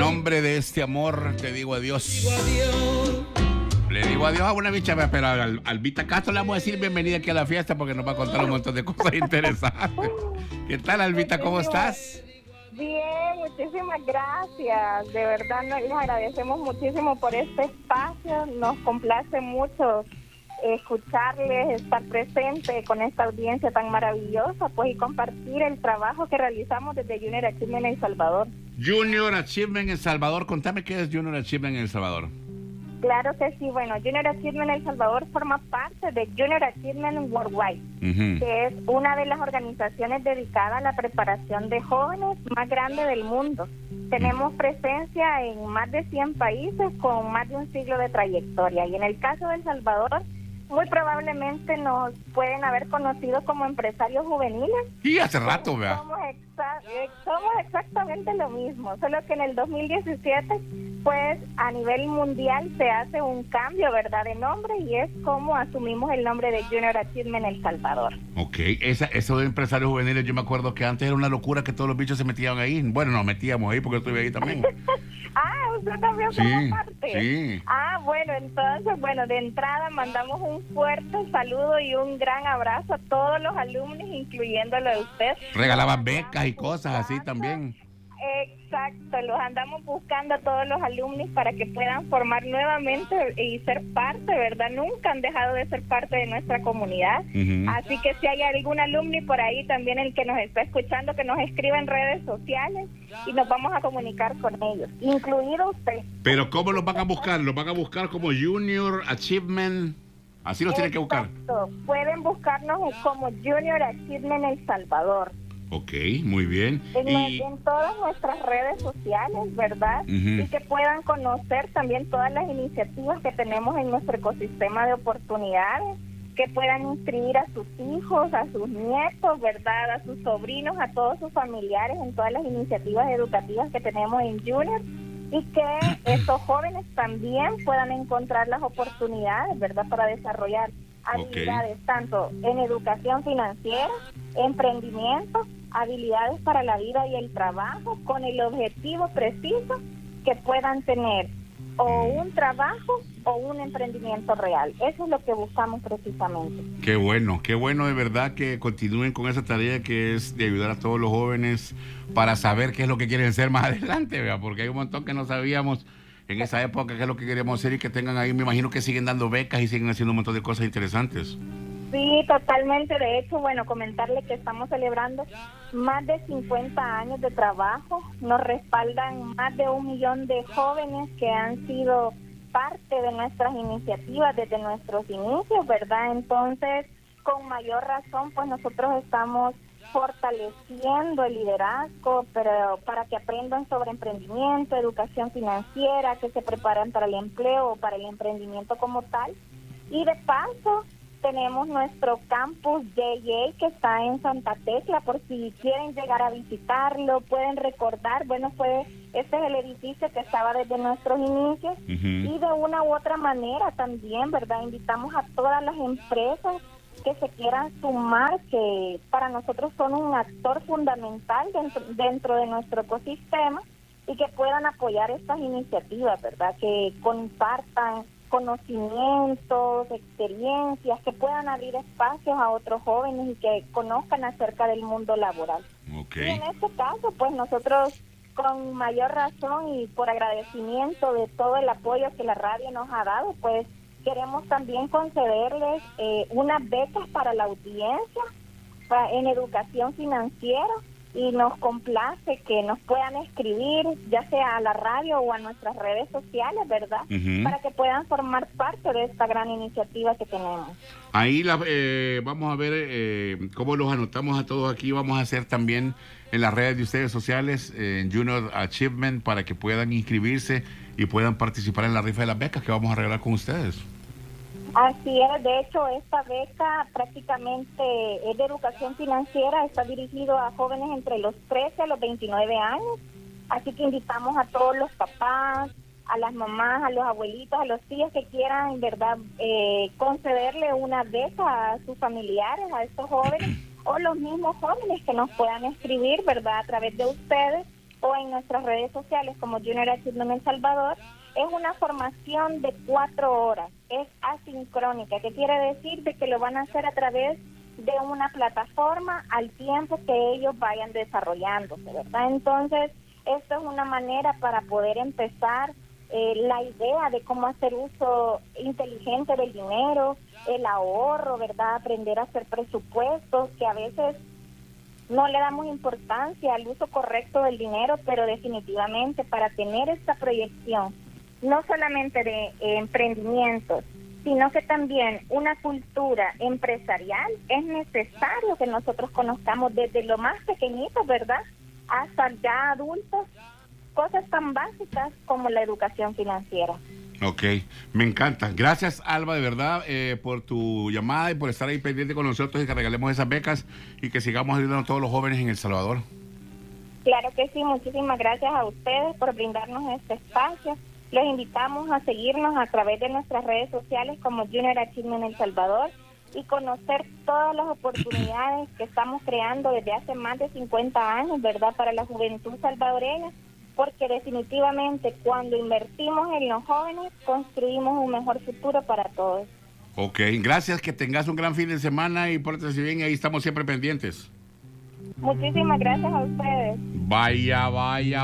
nombre de este amor, te digo adiós. Le digo adiós a una bicha, pero al Vita Castro le vamos a decir bienvenida aquí a la fiesta porque nos va a contar un montón de cosas interesantes. ¿Qué tal, Albita? ¿Cómo estás? Bien, muchísimas gracias. De verdad, les agradecemos muchísimo por este espacio. Nos complace mucho escucharles, estar presente con esta audiencia tan maravillosa, pues, y compartir el trabajo que realizamos desde Junior Achievement en El Salvador. Junior Achievement en El Salvador. Contame qué es Junior Achievement en El Salvador. Claro que sí. Bueno, Junior Achievement El Salvador forma parte de Junior Achievement Worldwide, que es una de las organizaciones dedicadas a la preparación de jóvenes más grande del mundo. Tenemos presencia en más de 100 países con más de un siglo de trayectoria. Y en el caso de El Salvador, muy probablemente nos pueden haber conocido como empresarios juveniles. Y hace rato, vea. Somos exactamente lo mismo, solo que en el 2017, pues a nivel mundial se hace un cambio, ¿verdad?, de nombre, y es como asumimos el nombre de Junior Achievement El Salvador. Ok, eso de empresarios juveniles, yo me acuerdo que antes era una locura que todos los bichos se metían ahí. Bueno, nos metíamos ahí porque estuve ahí también. Usted también forma parte. Sí. Bueno, entonces, de entrada mandamos un fuerte saludo y un gran abrazo a todos los alumnos, incluyéndolo a usted. Regalaban becas y cosas así también. Exacto, los andamos buscando a todos los alumnos para que puedan formar nuevamente y ser parte, ¿verdad? Nunca han dejado de ser parte de nuestra comunidad. Así que si hay algún alumno por ahí también el que nos está escuchando, que nos escriba en redes sociales y nos vamos a comunicar con ellos, incluido usted. Pero ¿cómo los van a buscar? ¿Los van a buscar como Junior Achievement? Así los tienen que buscar. Pueden buscarnos como Junior Achievement El Salvador. Ok, muy bien. En todas nuestras redes sociales, ¿verdad? Y que puedan conocer también todas las iniciativas que tenemos en nuestro ecosistema de oportunidades, que puedan inscribir a sus hijos, a sus nietos, ¿verdad?, a sus sobrinos, a todos sus familiares en todas las iniciativas educativas que tenemos en Junior, y que estos jóvenes también puedan encontrar las oportunidades, ¿verdad?, para desarrollar habilidades tanto en educación financiera, emprendimiento, habilidades para la vida y el trabajo, con el objetivo preciso que puedan tener o un trabajo o un emprendimiento real. Eso es lo que buscamos precisamente. Qué bueno de verdad que continúen con esa tarea que es de ayudar a todos los jóvenes para saber qué es lo que quieren ser más adelante, ¿verdad? Porque hay un montón que no sabíamos en esa época qué es lo que queríamos hacer, y que tengan ahí, me imagino que siguen dando becas y siguen haciendo un montón de cosas interesantes. Sí, totalmente. De hecho, comentarle que estamos celebrando más de 50 años de trabajo. Nos respaldan más de 1 millón de jóvenes que han sido parte de nuestras iniciativas desde nuestros inicios, ¿verdad? Entonces, con mayor razón, pues nosotros estamos fortaleciendo el liderazgo, pero para que aprendan sobre emprendimiento, educación financiera, que se preparan para el empleo o para el emprendimiento como tal. Y de paso, tenemos nuestro campus JJ que está en Santa Tecla, por si quieren llegar a visitarlo, pueden recordar, este es el edificio que estaba desde nuestros inicios, y de una u otra manera también, ¿verdad?, invitamos a todas las empresas que se quieran sumar, que para nosotros son un actor fundamental dentro de nuestro ecosistema, y que puedan apoyar estas iniciativas, ¿verdad?, que compartan conocimientos, experiencias, que puedan abrir espacios a otros jóvenes y que conozcan acerca del mundo laboral. Okay. Y en este caso, pues nosotros, con mayor razón y por agradecimiento de todo el apoyo que la radio nos ha dado, pues queremos también concederles unas becas para la audiencia en educación financiera, y nos complace que nos puedan escribir, ya sea a la radio o a nuestras redes sociales, ¿verdad?, para que puedan formar parte de esta gran iniciativa que tenemos. Ahí vamos a ver cómo los anotamos a todos aquí. Vamos a hacer también en las redes de ustedes sociales, en Junior Achievement, para que puedan inscribirse y puedan participar en la rifa de las becas que vamos a regalar con ustedes. Así es, de hecho esta beca prácticamente es de educación financiera, está dirigido a jóvenes entre los 13 a los 29 años, así que invitamos a todos los papás, a las mamás, a los abuelitos, a los tíos que quieran, ¿verdad?, concederle una beca a sus familiares, a estos jóvenes, o los mismos jóvenes que nos puedan escribir, ¿verdad?, a través de ustedes, o en nuestras redes sociales como Junior Achievement El Salvador, es una formación de 4 horas, es asincrónica, que quiere decir de que lo van a hacer a través de una plataforma al tiempo que ellos vayan desarrollándose, ¿verdad? Entonces, esto es una manera para poder empezar la idea de cómo hacer uso inteligente del dinero, el ahorro, ¿verdad? Aprender a hacer presupuestos, que a veces no le damos importancia al uso correcto del dinero, pero definitivamente para tener esta proyección, no solamente de emprendimientos, sino que también una cultura empresarial, es necesario que nosotros conozcamos desde lo más pequeñito, ¿verdad?, hasta ya adultos, cosas tan básicas como la educación financiera. Ok, me encanta. Gracias, Alba, de verdad, por tu llamada y por estar ahí pendiente con nosotros y que regalemos esas becas y que sigamos ayudando a todos los jóvenes en El Salvador. Claro que sí, muchísimas gracias a ustedes por brindarnos este espacio. Los invitamos a seguirnos a través de nuestras redes sociales como Junior Achievement El Salvador y conocer todas las oportunidades que estamos creando desde hace más de 50 años, ¿verdad?, para la juventud salvadoreña, porque definitivamente cuando invertimos en los jóvenes construimos un mejor futuro para todos. Ok, gracias, que tengas un gran fin de semana y pórtese bien, ahí estamos siempre pendientes. Muchísimas gracias a ustedes. Vaya, vaya.